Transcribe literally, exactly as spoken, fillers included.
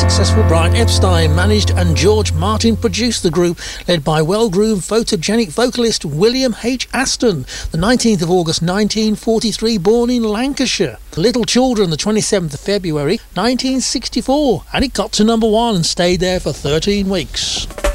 successful Brian Epstein managed and George Martin produced the group, led by well-groomed photogenic vocalist William H. Aston, the nineteenth of August nineteen forty-three, born in Lancashire. Little Children, the twenty-seventh of February nineteen sixty-four, and it got to number one and stayed there for thirteen weeks.